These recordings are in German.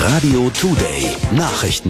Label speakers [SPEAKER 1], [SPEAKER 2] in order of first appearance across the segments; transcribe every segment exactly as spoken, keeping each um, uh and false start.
[SPEAKER 1] Radio Today Nachrichten.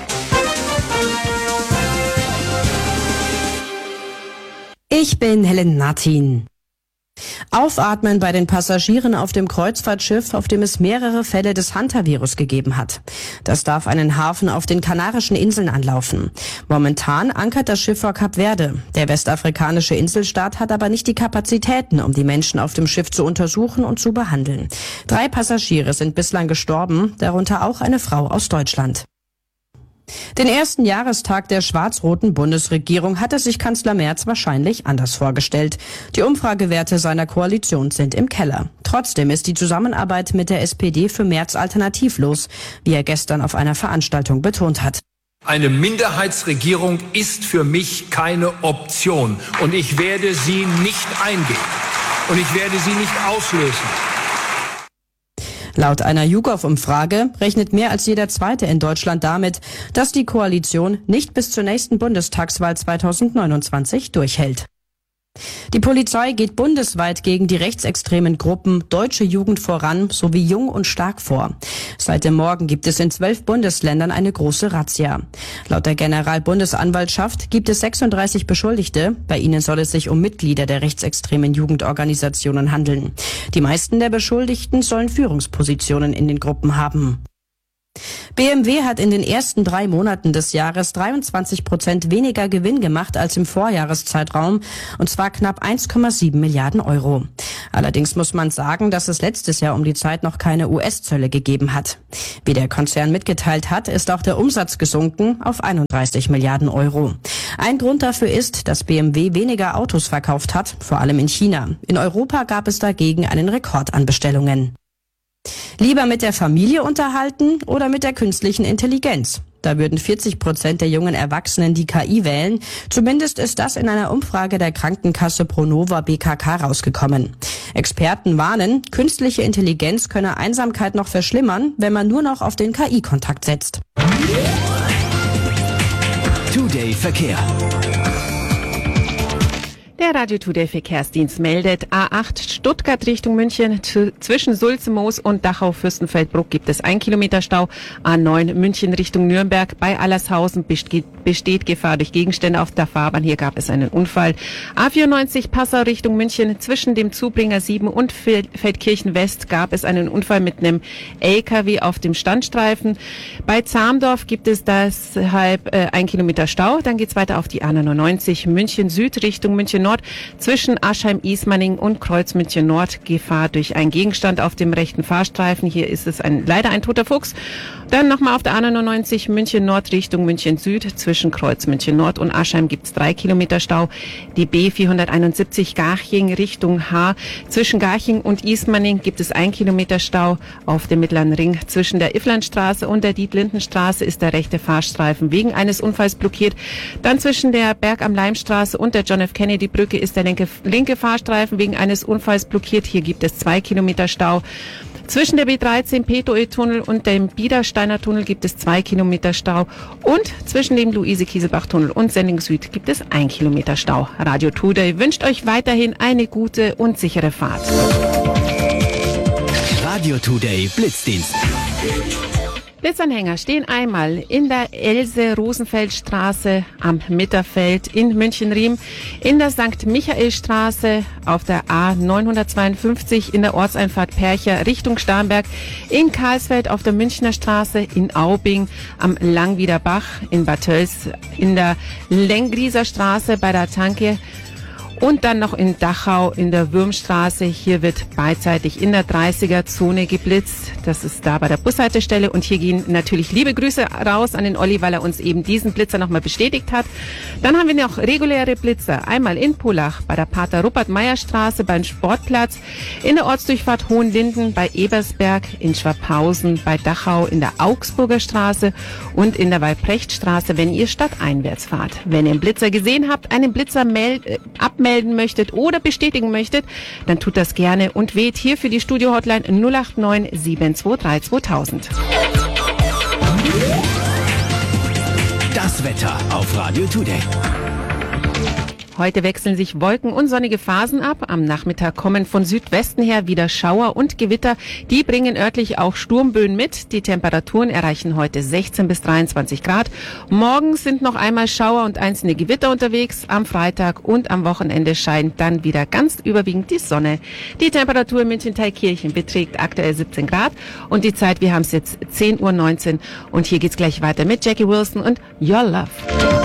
[SPEAKER 2] Ich bin Helen Martin. Aufatmen bei den Passagieren auf dem Kreuzfahrtschiff, auf dem es mehrere Fälle des Hantavirus gegeben hat. Das darf einen Hafen auf den Kanarischen Inseln anlaufen. Momentan ankert das Schiff vor Kap Verde. Der westafrikanische Inselstaat hat aber nicht die Kapazitäten, um die Menschen auf dem Schiff zu untersuchen und zu behandeln. Drei Passagiere sind bislang gestorben, darunter auch eine Frau aus Deutschland. Den ersten Jahrestag der schwarz-roten Bundesregierung hatte sich Kanzler Merz wahrscheinlich anders vorgestellt. Die Umfragewerte seiner Koalition sind im Keller. Trotzdem ist die Zusammenarbeit mit der S P D für Merz alternativlos, wie er gestern auf einer Veranstaltung betont hat.
[SPEAKER 3] Eine Minderheitsregierung ist für mich keine Option und ich werde sie nicht eingehen und ich werde sie nicht auslösen.
[SPEAKER 2] Laut einer YouGov-Umfrage rechnet mehr als jeder Zweite in Deutschland damit, dass die Koalition nicht bis zur nächsten Bundestagswahl zweitausendneunundzwanzig durchhält. Die Polizei geht bundesweit gegen die rechtsextremen Gruppen Deutsche Jugend voran sowie Jung und Stark vor. Seit dem Morgen gibt es in zwölf Bundesländern eine große Razzia. Laut der Generalbundesanwaltschaft gibt es sechsunddreißig Beschuldigte. Bei ihnen soll es sich um Mitglieder der rechtsextremen Jugendorganisationen handeln. Die meisten der Beschuldigten sollen Führungspositionen in den Gruppen haben. B M W hat in den ersten drei Monaten des Jahres dreiundzwanzig Prozent weniger Gewinn gemacht als im Vorjahreszeitraum, und zwar knapp eins Komma sieben Milliarden Euro. Allerdings muss man sagen, dass es letztes Jahr um die Zeit noch keine U S-Zölle gegeben hat. Wie der Konzern mitgeteilt hat, ist auch der Umsatz gesunken auf einunddreißig Milliarden Euro. Ein Grund dafür ist, dass B M W weniger Autos verkauft hat, vor allem in China. In Europa gab es dagegen einen Rekord an Bestellungen. Lieber mit der Familie unterhalten oder mit der künstlichen Intelligenz? Da würden vierzig Prozent der jungen Erwachsenen die K I wählen. Zumindest ist das in einer Umfrage der Krankenkasse Pronova B K K rausgekommen. Experten warnen, künstliche Intelligenz könne Einsamkeit noch verschlimmern, wenn man nur noch auf den K I-Kontakt setzt.
[SPEAKER 1] Today Verkehr.
[SPEAKER 4] Der Radio Today Verkehrsdienst meldet, A acht Stuttgart Richtung München, t- zwischen Sulze-Moos und Dachau-Fürstenfeldbruck gibt es ein Kilometer Stau. A neun München Richtung Nürnberg, bei Allershausen besteht, besteht Gefahr durch Gegenstände auf der Fahrbahn. Hier gab es einen Unfall. A vierundneunzig Passau Richtung München, zwischen dem Zubringer sieben und Feldkirchen West gab es einen Unfall mit einem L K W auf dem Standstreifen. Bei Zamdorf gibt es deshalb äh, ein Kilometer Stau. Dann geht's weiter auf die A neunundneunzig München Süd Richtung München Nord, zwischen Aschheim-Ismaning und Kreuz München Nord Gefahr durch einen Gegenstand auf dem rechten Fahrstreifen. Hier ist es ein, leider ein toter Fuchs. Dann nochmal auf der A neunundneunzig München Nord Richtung München Süd, zwischen Kreuz München Nord und Aschheim gibt's drei Kilometer Stau. Die B vierhunderteinundsiebzig Garching Richtung Haar, zwischen Garching und Ismaning gibt es ein Kilometer Stau. Auf dem Mittleren Ring zwischen der Ifflandstraße und der Dietlindenstraße ist der rechte Fahrstreifen wegen eines Unfalls blockiert. Dann zwischen der Berg am Leimstraße und der John F. Kennedy Brücke ist der linke, linke Fahrstreifen wegen eines Unfalls blockiert. Hier gibt es zwei Kilometer Stau. Zwischen der B dreizehn Peetoe-Tunnel und dem Biedersteiner Tunnel gibt es zwei Kilometer Stau. Und zwischen dem Luise-Kieselbach-Tunnel und Sendling Süd gibt es ein Kilometer Stau. Radio Today wünscht euch weiterhin eine gute und sichere Fahrt.
[SPEAKER 1] Radio Today Blitzdienst.
[SPEAKER 4] Blitzanhänger stehen einmal in der Else-Rosenfeld-Straße am Mitterfeld in München-Riem, in der Sankt Michael-Straße auf der A neunhundertzweiundfünfzig in der Ortseinfahrt Percher Richtung Starnberg, in Karlsfeld auf der Münchner Straße, in Aubing am Langwieder Bach, in Bad Tölz in der Lengrieser Straße bei der Tanke. Und dann noch in Dachau in der Würmstraße. Hier wird beidseitig in der dreißiger-Zone geblitzt. Das ist da bei der Bushaltestelle. Und hier gehen natürlich liebe Grüße raus an den Olli, weil er uns eben diesen Blitzer nochmal bestätigt hat. Dann haben wir noch reguläre Blitzer. Einmal in Pullach bei der Pater-Rupert-Meyer-Straße beim Sportplatz, in der Ortsdurchfahrt Hohenlinden bei Ebersberg, in Schwabhausen bei Dachau in der Augsburger Straße und in der Walprechtstraße, wenn ihr stadteinwärts fahrt. Wenn ihr einen Blitzer gesehen habt, einen Blitzer meld, äh, abmelden möchtet oder bestätigen möchtet, dann tut das gerne und wählt hier für die Studio-Hotline null acht neun sieben zwei drei zweitausend.
[SPEAKER 1] Das Wetter auf Radio Today.
[SPEAKER 4] Heute wechseln sich Wolken und sonnige Phasen ab. Am Nachmittag kommen von Südwesten her wieder Schauer und Gewitter. Die bringen örtlich auch Sturmböen mit. Die Temperaturen erreichen heute sechzehn bis dreiundzwanzig Grad. Morgen sind noch einmal Schauer und einzelne Gewitter unterwegs. Am Freitag und am Wochenende scheint dann wieder ganz überwiegend die Sonne. Die Temperatur in München-Thalkirchen beträgt aktuell siebzehn Grad. Und die Zeit, wir haben es jetzt zehn Uhr neunzehn. Und hier geht's gleich weiter mit Jackie Wilson und Your Love.